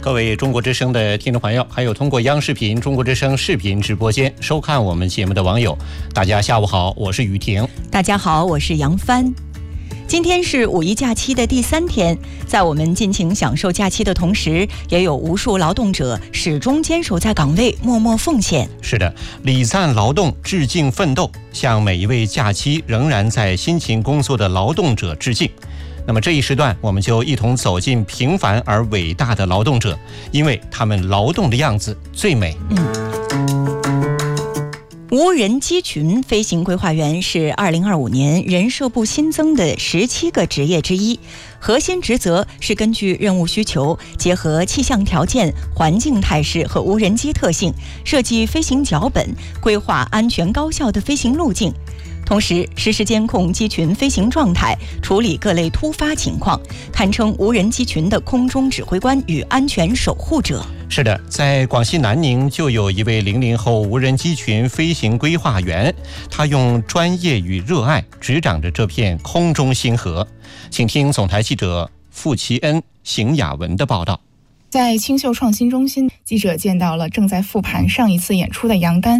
各位中国之声的听众朋友，还有通过央视频中国之声视频直播间收看我们节目的网友，大家下午好，我是雨婷。 大家好，我是杨帆。今天是五一假期的第3天，在我们尽情享受假期的同时，也有无数劳动者始终坚守在岗位，默默奉献。 是的，礼赞劳动，致敬奋斗，向每一位假期仍然在辛勤工作的劳动者致敬。那么这一时段，我们就一同走进平凡而伟大的劳动者，因为他们劳动的样子最美。 无人机群飞行规划员是2025年人社部新增的17个职业之一，核心职责是根据任务需求，结合气象条件、环境态势和无人机特性，设计飞行脚本，规划安全高效的飞行路径，同时实时监控机群飞行状态，处理各类突发情况，堪称无人机群的空中指挥官与安全守护者。 是的，在广西南宁就有一位00后无人机群飞行规划员，他用专业与热爱执掌着这片空中星河。请听总台记者付其恩、邢雅文的报道。 在青秀创新中心，记者见到了正在复盘上一次演出的杨丹。